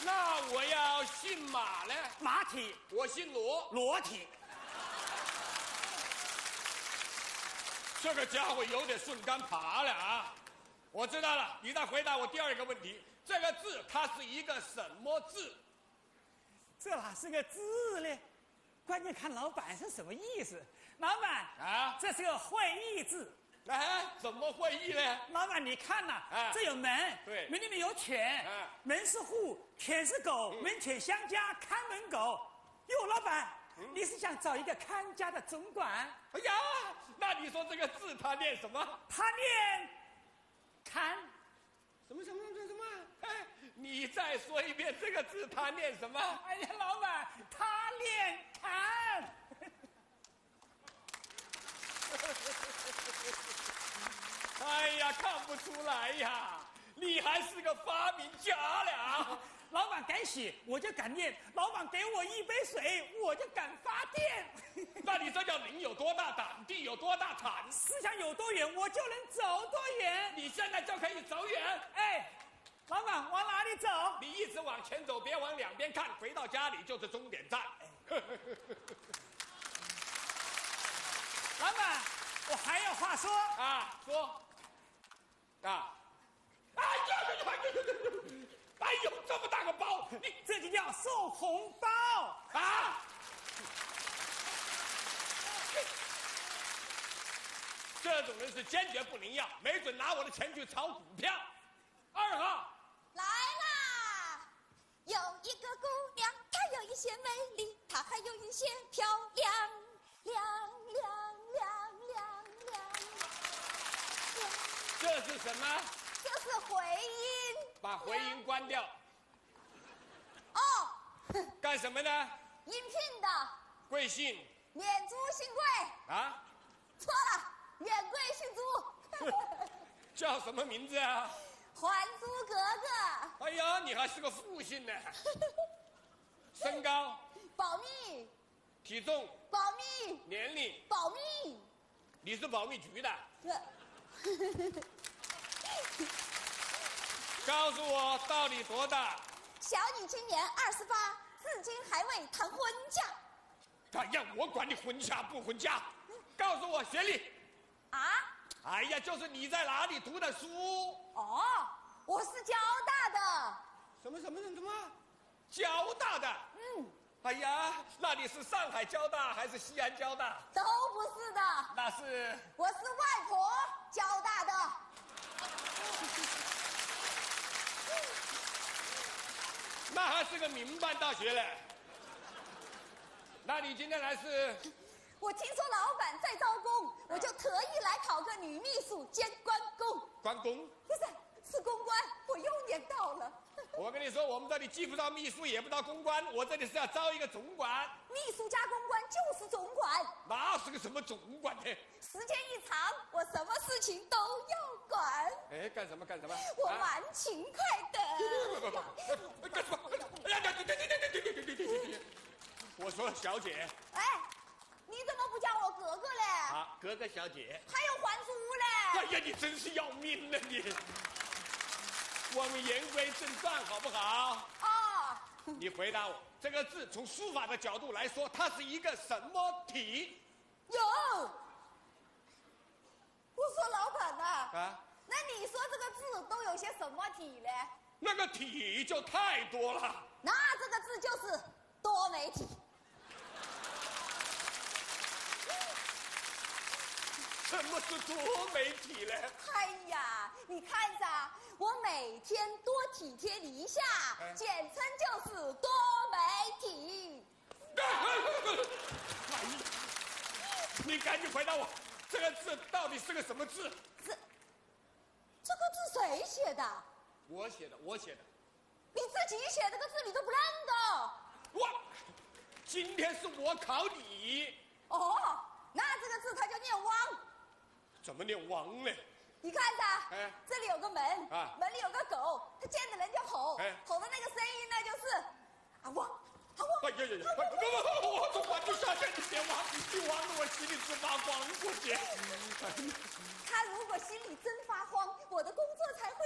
那我要姓马呢？ 马体、 我姓罗。 裸体。 这个家伙有点顺杆爬了啊！我知道了，你再回答我第二个问题：这个字它是一个什么字？ 这哪是个字嘞？关键看老板是什么意思。老板啊， 这是个会意字。 哎，怎么会意呢？ 老板，你看呐，这有门， 对， 门里面有犬，门是户，犬是狗，门犬相加，看门狗。哟，老板，你是想找一个看家的总管？ 哎呀，那你说这个字它念什么？ 他念看。 什么？哎，你再说一遍这个字它念什么？ 哎呀，老板，他念看。 哎呀，看不出来呀，你还是个发明家了啊！ 老板敢写，我就敢念；老板给我一杯水，我就敢发电。 那你这叫人有多大胆，地有多大产， 思想有多远，我就能走多远。 你现在就可以走远。 哎，老板往哪里走？ 你一直往前走，别往两边看，回到家里就是终点站。 老板，我还有话说啊，说啊！哎呦，这么大个包，你这就叫送红包啊！这种人是坚决不能要，没准拿我的钱去炒股票。2号来啦！有一个姑娘，她有一些美丽，她还有一些漂亮，亮。 这是什么？ 这是回音。 把回音关掉。 哦。 干什么呢？ 应聘的。 贵姓？ 免租新贵。 啊？ 错了，免贵姓租。 叫什么名字啊？ 还租格格。 哎呀，你还是个复姓呢。身高？ 保密。 体重？ 保密。 年龄？ 保密。 你是保密局的？告诉我到底多大？ 小女今年28，至今还未谈婚嫁。 哎呀，我管你婚嫁不婚嫁，告诉我学历。 啊？ 哎呀，就是你在哪里读的书？ 哦，我是交大的。 什么？交大的？ 嗯。 哎呀，那你是上海交大还是西安交大？ 都不是的。 那是？ 我是外婆交大的。 那还是个民办大学嘞。那你今天来是？ 我听说老板在招工，我就特意来考个女秘书兼关公。 关公？ 不是公关，我又念到了。 我跟你说，我们这里既不招秘书，也不招公关，我这里是要招一个总管。 秘书加公关就是总管。 那是个什么总管呢？ 时间一长，我什么事情都要管。 哎，干什么？ 我蛮勤快的。 干什么？哎呀，对！我说小姐。 哎，你怎么不叫我格格嘞？ 啊，格格小姐。 还有还租嘞？ 哎呀，你真是要命了你！我们言归正传，好不好？ 哦。 你回答我，这个字从书法的角度来说，它是一个什么体？ 有。我说老板呐。 啊。 那你说这个字都有些什么体嘞？ 那个体就太多了。 那这个字就是多媒体。 什么是多媒体呢？ 哎呀，你看着，我每天多体贴你一下，简称就是多媒体。 你赶紧回答我，这个字到底是个什么字？ 这个字谁写的？ 我写的。 你自己写这个字你都不认得？ 我今天是我考你。 哦，那这个字它就念汪。 怎么念汪呢？ 你看着，这里有个门，门里有个狗，它见着人就吼，吼的那个声音呢就是啊汪啊汪。 哎呀！我总管就下线，你别汪，你汪得我心里直发慌过去。 他如果心里真发慌，我的工作才会